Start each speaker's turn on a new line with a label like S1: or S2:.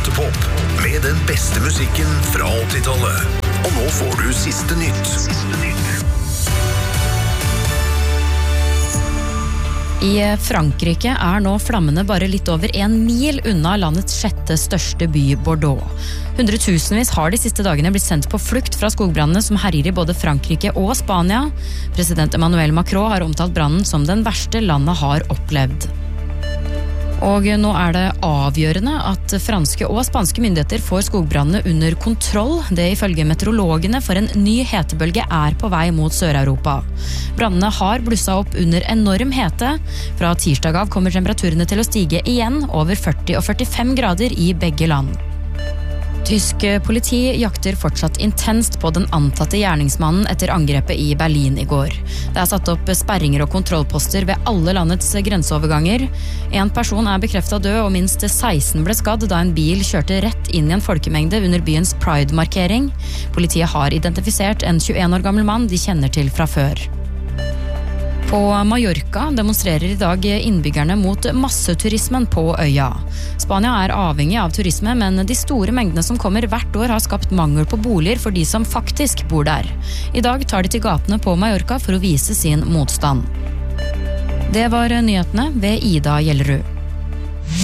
S1: Åttepop, med den beste musikken fra 80-tallet. Og nå får du siste nytt.
S2: I Frankrike nå flammene bare litt over 1 mil unna landets 6. største by, Bordeaux. Hundretusenvis har de siste dagene blitt sendt på flukt fra skogbrannene som herjer i både Frankrike og Spania. President Emmanuel Macron har omtalt brannen som den verste landet har opplevd. Og nå det avgjørende at franske og spanske myndigheter får skogbrannene under kontroll. Det ifølge meteorologene for en ny hetebølge på vei mot Sør-Europa. Brannene har blusset opp under enorm hete. Fra tirsdag av kommer temperaturene til å stige igjen over 40 og 45 grader i begge land. Tysk politi jakter fortsatt intenst på den antatte gjerningsmannen etter angrepet i Berlin i går. Det satt opp sperringer og kontrollposter ved alle landets grenseoverganger. En person bekreftet død, og minst 16 ble skadd da en bil kjørte rett inn i en folkemengde under byens Pride-markering. Politiet har identifisert en 21 år gammel mann de kjenner til fra før. På Mallorca demonstrerer i dag innbyggerne mot masseturismen på øya. Spania avhengig av turisme, men de store mengdene som kommer hvert år har skapt mangel på boliger for de som faktisk bor der. I dag tar de til gatene på Mallorca for å vise sin motstand. Det var nyhetene ved Ida Gjellerud.